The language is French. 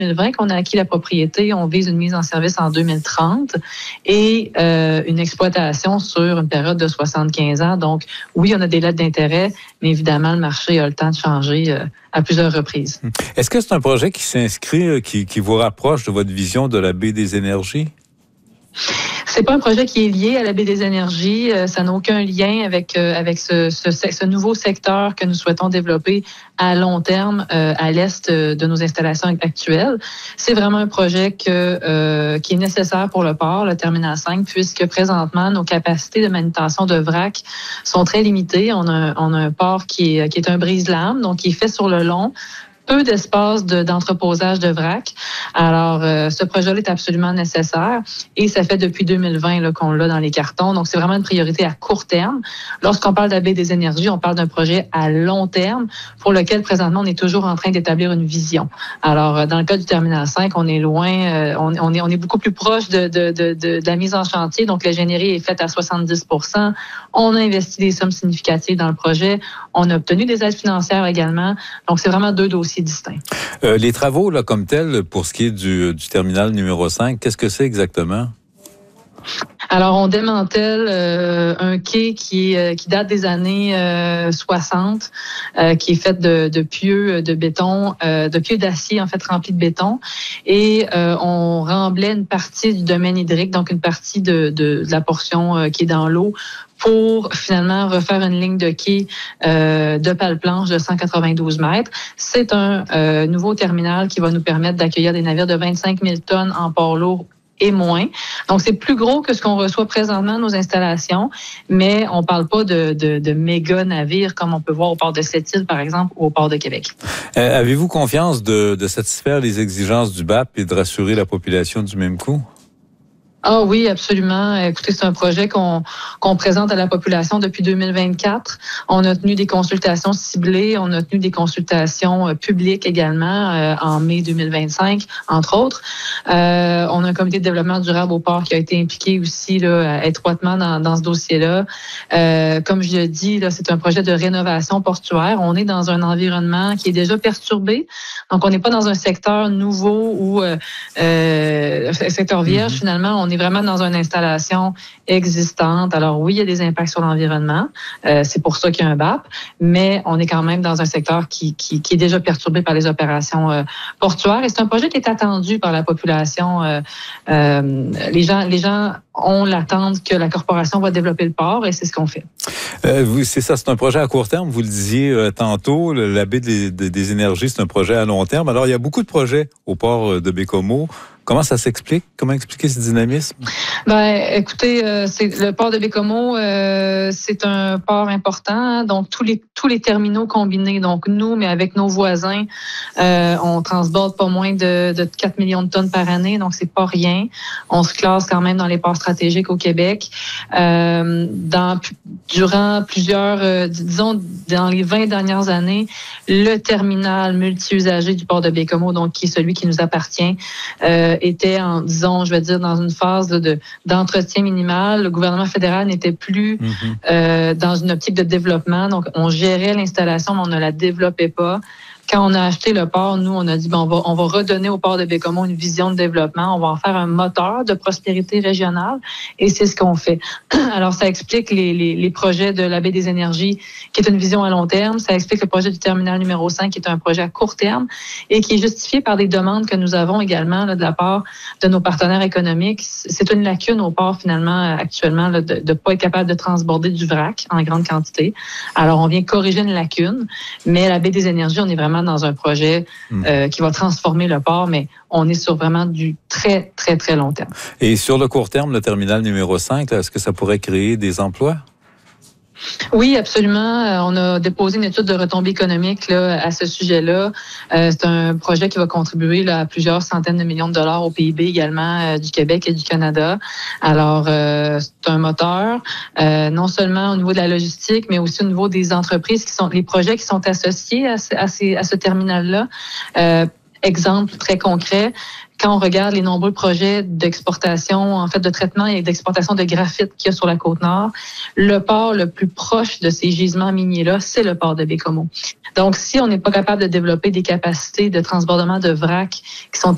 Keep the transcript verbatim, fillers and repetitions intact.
mille vingt qu'on a acquis la propriété. On vise une mise en service en deux mille trente et euh, une exploitation sur une période de soixante-quinze ans. Donc, oui, on a des lettres d'intérêt, mais évidemment, le marché a le temps de changer euh, à plusieurs reprises. Est-ce que c'est un projet qui s'inscrit, qui, qui vous rapproche de votre vision de la baie des énergies? C'est pas un projet qui est lié à la baie des énergies. Ça n'a aucun lien avec euh, avec ce, ce, ce nouveau secteur que nous souhaitons développer à long terme euh, à l'est de nos installations actuelles. C'est vraiment un projet que euh, qui est nécessaire pour le port, le terminal cinq, puisque présentement nos capacités de manutention de vrac sont très limitées. On a, on a un port qui est qui est un brise-lames, donc qui est fait sur le long. Peu d'espace de, d'entreposage de vrac. Alors, euh, ce projet-là est absolument nécessaire et ça fait depuis deux mille vingt là, qu'on l'a dans les cartons. Donc, c'est vraiment une priorité à court terme. Lorsqu'on parle de la baie des énergies, on parle d'un projet à long terme pour lequel, présentement, on est toujours en train d'établir une vision. Alors, dans le cas du terminal cinq, on est loin, euh, on, on, est, on est beaucoup plus proche de, de, de, de, de la mise en chantier. Donc, l'ingénierie est faite à soixante-dix pour cent. On a investi des sommes significatives dans le projet. On a obtenu des aides financières également. Donc, c'est vraiment deux dossiers distincts. Euh, les travaux, là, comme tels, pour ce qui est du, du terminal numéro cinq, qu'est-ce que c'est exactement? Alors, on démantèle euh, un quai qui, euh, qui date des années euh, soixante, euh, qui est fait de, de pieux de béton, euh, de pieux d'acier, en fait, remplis de béton. Et euh, on remblait une partie du domaine hydrique, donc une partie de, de, de la portion euh, qui est dans l'eau, pour finalement refaire une ligne de quai euh, de pale-planche de cent quatre-vingt-douze mètres. C'est un euh, nouveau terminal qui va nous permettre d'accueillir des navires de vingt-cinq mille tonnes en port lourd et moins. Donc, c'est plus gros que ce qu'on reçoit présentement dans nos installations, mais on parle pas de, de, de méga navires comme on peut voir au port de Sept-Îles, par exemple, ou au port de Québec. Euh, avez-vous confiance de, de satisfaire les exigences du B A P et de rassurer la population du même coup? Ah oui, absolument. Écoutez, c'est un projet qu'on qu'on présente à la population depuis deux mille vingt-quatre. On a tenu des consultations ciblées, on a tenu des consultations euh, publiques également euh, en mai deux mille vingt-cinq, entre autres. Euh, on a un comité de développement durable au port qui a été impliqué aussi là, étroitement dans, dans ce dossier-là. Euh, comme je l'ai dit, là, c'est un projet de rénovation portuaire. On est dans un environnement qui est déjà perturbé. Donc, on n'est pas dans un secteur nouveau ou euh, euh, secteur vierge, mm-hmm. Finalement. On est vraiment dans une installation existante. Alors oui, il y a des impacts sur l'environnement. Euh, c'est pour ça qu'il y a un B A P, mais on est quand même dans un secteur qui, qui, qui est déjà perturbé par les opérations euh, portuaires. Et c'est un projet qui est attendu par la population. Euh, euh, les gens, les gens ont l'attente que la corporation va développer le port et c'est ce qu'on fait. Euh, vous, c'est ça, c'est un projet à court terme. Vous le disiez euh, tantôt, le, la baie des, des, des énergies, c'est un projet à long terme. Alors, il y a beaucoup de projets au port de Baie-Comeau. Comment ça s'explique? Comment expliquer ce dynamisme? Ben, écoutez, euh, c'est le port de Baie-Comeau, euh, c'est un port important. Hein, donc tous les tous les terminaux combinés, donc nous, mais avec nos voisins, euh, on transborde pas moins de, de quatre millions de tonnes par année, donc c'est pas rien. On se classe quand même dans les ports stratégiques au Québec. Euh, dans durant plusieurs, euh, disons, dans les vingt dernières années, le terminal multi-usagé du port de Baie-Comeau, donc qui est celui qui nous appartient, euh, était en, disons, je vais dire, dans une phase là, de d'entretien minimal. Le gouvernement fédéral n'était plus mm-hmm. euh, dans une optique de développement. Donc, on gérait l'installation, mais on ne la développait pas. Quand on a acheté le port, nous, on a dit, bon, on va, on va redonner au port de Baie-Comeau une vision de développement. On va en faire un moteur de prospérité régionale et c'est ce qu'on fait. Alors, ça explique les, les, les projets de la baie des énergies, qui est une vision à long terme. Ça explique le projet du terminal numéro cinq, qui est un projet à court terme et qui est justifié par des demandes que nous avons également là, de la part de nos partenaires économiques. C'est une lacune au port, finalement, actuellement, là, de ne pas être capable de transborder du vrac en grande quantité. Alors, on vient corriger une lacune, mais la baie des énergies, on est vraiment dans un projet euh, qui va transformer le port, mais on est sur vraiment du très, très, très long terme. Et sur le court terme, le terminal numéro cinq, là, est-ce que ça pourrait créer des emplois? Oui, absolument. On a déposé une étude de retombées économiques là, à ce sujet-là. Euh, c'est un projet qui va contribuer là, à plusieurs centaines de millions de dollars au P I B également euh, du Québec et du Canada. Alors, euh, c'est un moteur, euh, non seulement au niveau de la logistique, mais aussi au niveau des entreprises qui sont, les projets qui sont associés à ce, à ces, à ce terminal-là. Euh, exemple très concret. Quand on regarde les nombreux projets d'exportation, en fait, de traitement et d'exportation de graphite qu'il y a sur la Côte-Nord, le port le plus proche de ces gisements miniers-là, c'est le port de Baie-Comeau. Donc, si on n'est pas capable de développer des capacités de transbordement de vrac qui sont